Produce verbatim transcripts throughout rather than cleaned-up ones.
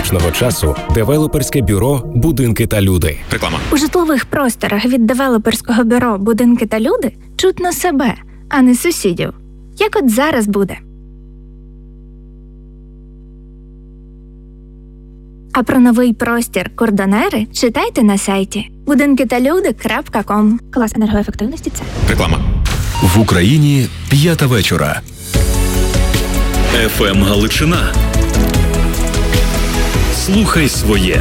безпечного часу девелоперське бюро «Будинки та люди». Реклама. У житлових просторах від девелоперського бюро «Будинки та люди» чутно себе, а не сусідів. Як от зараз буде. А про новий простір «Кордонери» читайте на сайті будинки та люди крапка ком. Клас енергоефективності це. Реклама. В Україні п'ята вечора. еф ем Галичина. Слухай своє.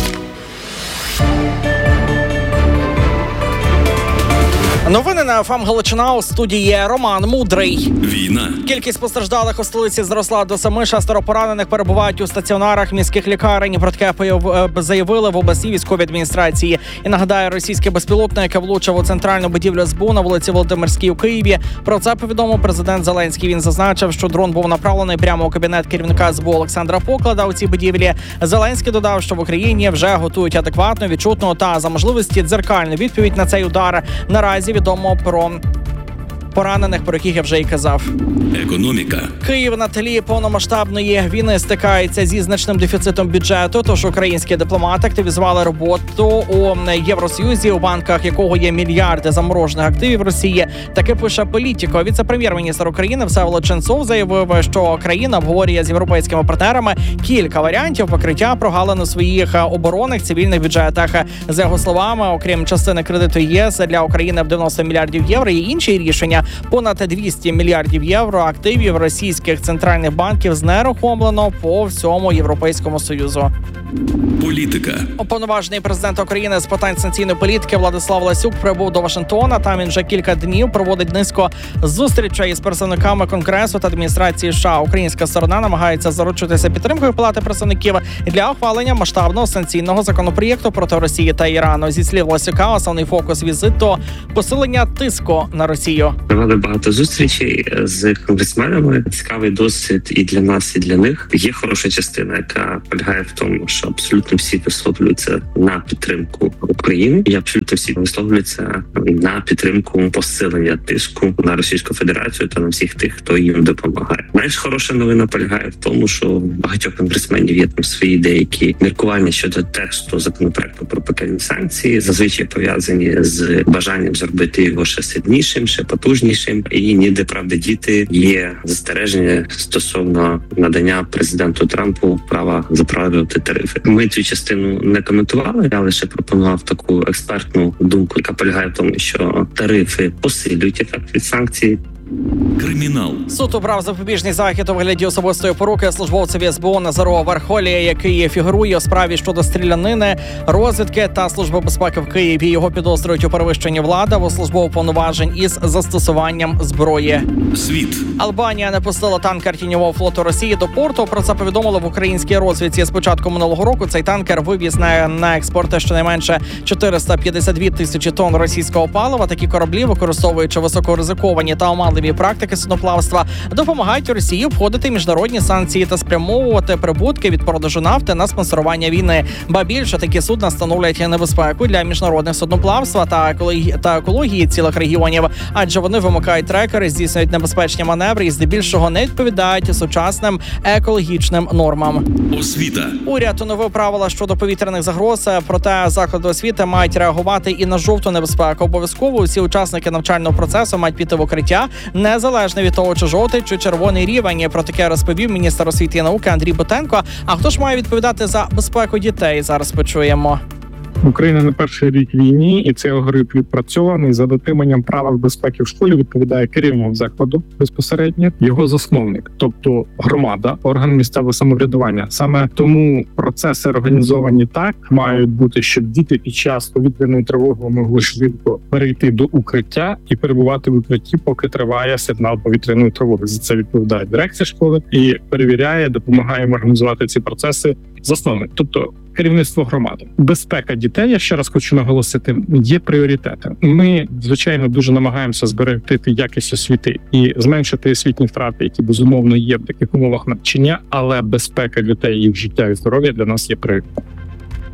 Новини на еф ем Галичина, у студії Роман Мудрий. Війна. Кількість постраждалих у столиці зросла до семи, шестеро поранених перебувають у стаціонарах міських лікарень. Про таке заявили в обласній військовій адміністрації. І нагадаю, російський безпілотник влучив у центральну будівлю ес бе у на вулиці Володимирській у Києві. Про це повідомив президент Зеленський. Він зазначив, що дрон був направлений прямо у кабінет керівника ес бе у Олександра Поклада у цій будівлі. Зеленський додав, що в Україні вже готують адекватну, відчутну та за можливості дзеркальну відповідь на цей удар. Наразі відомо про поранених, про яких я вже і казав. Економіка. Київ на тлі повномасштабної війни стикається зі значним дефіцитом бюджету, тож українські дипломати активізували роботу у Євросоюзі, у банках якого є мільярди заморожених активів Росії. Таке пише Політіко. Віце-прем'єр-міністр України Всеволод Ченцов заявив, що країна обговорює з європейськими партнерами кілька варіантів покриття прогалин у своїх оборонних цивільних бюджетах. За його словами, окрім частини кредиту ЄС для України в дев'яносто мільярдів євро, є інші рішення. Понад двісті мільярдів євро активів російських центральних банків знерухомлено по всьому Європейському Союзу. Політика. Уповноважений президента України з питань санкційної політики Владислав Ласюк прибув до Вашингтона. Там він вже кілька днів проводить низку зустрічей із представниками Конгресу та адміністрації США. Українська сторона намагається заручитися підтримкою Палати представників для ухвалення масштабного санкційного законопроєкту проти Росії та Ірану. Зі слів Ласюка, основний фокус візиту – посилення тиску на Росію. Провели багато зустрічей з конгресменами. Цікавий досвід і для нас, і для них. Є хороша частина, яка полягає в тому, що абсолютно всі висловлюються на підтримку України, і абсолютно всі висловлюються на підтримку посилення тиску на Російську Федерацію та на всіх тих, хто їм допомагає. Найбільш хороша новина полягає в тому, що у багатьох конгресменів є там свої деякі міркування щодо тексту законопроекту про пекельні санкції, зазвичай пов'язані з бажанням зробити його ще сильнішим, ще потужнішим. І ніде, правда, діти є застереження стосовно надання президенту Трампу права запроваджувати тарифи. Ми цю частину не коментували, я лише пропонував таку експертну думку, яка полягає в тому, що тарифи посилюють ефект від санкцій. Кримінал. Суд обрав запобіжний захід у вигляді особистої поруки службовцеві ес бе у Назару Вархолія, який фігурує у справі щодо стрілянини, розвідки та Служби безпеки в Києві. Його підозрюють у перевищенні влади або службових повноважень із застосуванням зброї. Світ. Албанія не пустила танкер тіньового флоту Росії до порту. Про це повідомили в українській розвідці. З початку минулого року цей танкер вивіз на, на експорт щонайменше чотириста п'ятдесят дві тисячі тонн російського палива. Такі кораблі, використовуючи високоризиковані та оманливі практики судноплавства, допомагають Росії обходити міжнародні санкції та спрямовувати прибутки від продажу нафти на спонсорування війни. Ба більше, такі судна становлять небезпеку для міжнародних судноплавства та екології, та екології цілих регіонів, адже вони вимикають трекери, здійснюють небезпечні маневри і здебільшого не відповідають сучасним екологічним нормам. Освіта. Уряд оновив правила щодо повітряних загроз, проте заклади освіти мають реагувати і на жовту небезпеку. Обов'язково усі учасники навчального процесу мають піти в укриття, незалежно від того, чи жовтий, чи червоний рівень. Про таке розповів міністр освіти і науки Андрій Бутенко. А хто ж має відповідати за безпеку дітей? Зараз почуємо. Україна не перший рік війні, і цей алгоритм відпрацьований. За дотриманням правил безпеки в школі відповідає керівник закладу безпосередньо, його засновник, тобто громада, орган місцевого самоврядування. Саме тому процеси організовані так мають бути, щоб діти під час повітряної тривоги могли швидко перейти до укриття і перебувати в укритті, поки триває сигнал повітряної тривоги. За це відповідає дирекція школи і перевіряє, допомагає організувати ці процеси засновник, тобто керівництво громади. Безпека дітей, я ще раз хочу наголосити, є пріоритетом. Ми, звичайно, дуже намагаємося зберегти якість освіти і зменшити освітні втрати, які, безумовно, є в таких умовах навчання, але безпека дітей, їх життя і здоров'я для нас є пріоритетом.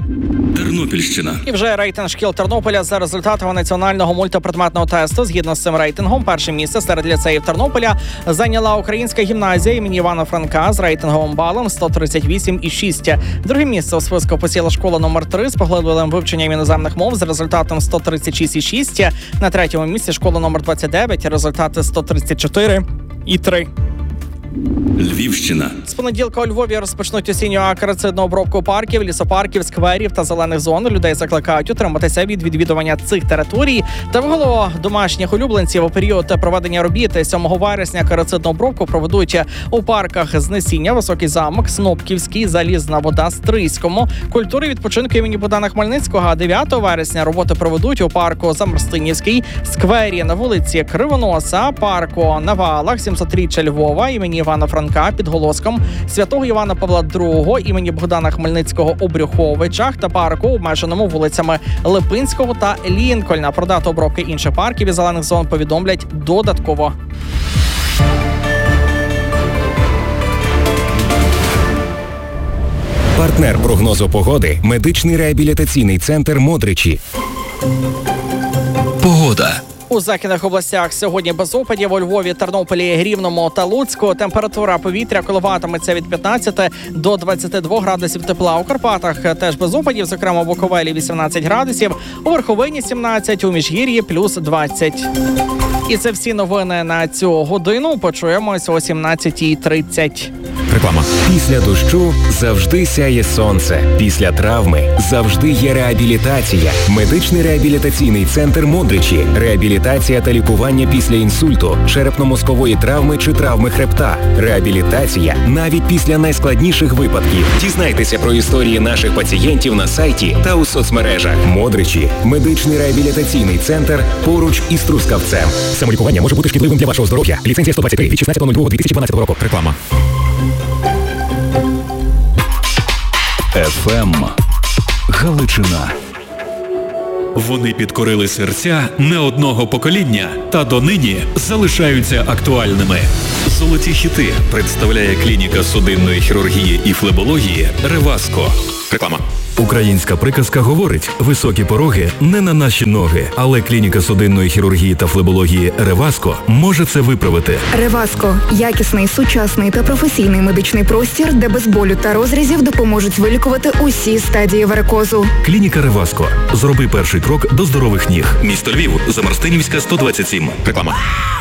Тернопільщина. І вже рейтинг шкіл Тернополя за результатами національного мультипредметного тесту. Згідно з цим рейтингом, перше місце серед ліцеїв Тернополя зайняла українська гімназія імені Івана Франка з рейтинговим балом сто тридцять вісім і шість. Друге місце у списку посіла школа номер три з поглибленим вивченням іноземних мов з результатом сто тридцять шість і шість. На третьому місці школа номер двадцять дев'ять, результати сто тридцять чотири і три. Львівщина. З понеділка у Львові розпочнуть осінню акарицидну обробку парків, лісопарків, скверів та зелених зон. Людей закликають утриматися від відвідування цих територій та вголо домашніх улюбленців у період проведення робіт. сьомого вересня акарицидну обробку проведуть у парках Знесіння, Високий замок, Снопківський, Залізна вода, Стрийському, культури відпочинку імені Богдана Хмельницького. А дев'ятого вересня роботи проведуть у парку Замарстинівський, сквері на вулиці Кривоноса, парку на Валах, сімсотріччя Львова імені Івана Франка під Голоском, святого Івана Павла другого імені Богдана Хмельницького у Брюховичах та парку, обмеженому вулицями Липинського та Лінкольна. Про дату обробки інших парків і зелених зон повідомлять додатково. Партнер прогнозу погоди – медичний реабілітаційний центр «Модричі». Погода. У західних областях сьогодні без опадів. У Львові, Тернополі, Рівному та Луцьку температура повітря коливатиметься від п'ятнадцяти до двадцяти двох градусів тепла. У Карпатах теж без опадів, зокрема у Буковелі вісімнадцять градусів, у Верховині сімнадцять, у Міжгір'ї плюс двадцять. І це всі новини на цю годину. Почуємось о сімнадцятій тридцять. Реклама. Після дощу завжди сяє сонце. Після травми завжди є реабілітація. Медичний реабілітаційний центр «Модричі». Реабілітація та лікування після інсульту, черепно-мозкової травми чи травми хребта. Реабілітація навіть після найскладніших випадків. Дізнайтеся про історії наших пацієнтів на сайті та у соцмережах. «Модричі» – медичний реабілітаційний центр поруч із Трускавцем. Самолікування може бути шкідливим для вашого здоров'я. Ліцензія сто двадцять три від шістнадцятого лютого дві тисячі дванадцятого року. Реклама. еф ем Галичина. Вони підкорили серця не одного покоління та донині залишаються актуальними. Золоті хіти представляє клініка судинної хірургії і флебології «Реваско». Реклама. Українська приказка говорить: високі пороги не на наші ноги, але клініка судинної хірургії та флебології «Реваско» може це виправити. Реваско – якісний, сучасний та професійний медичний простір, де без болю та розрізів допоможуть вилікувати усі стадії варикозу. Клініка «Реваско». Зроби перший крок до здорових ніг. Місто Львів, Замарстинівська, сто двадцять сім. Реклама.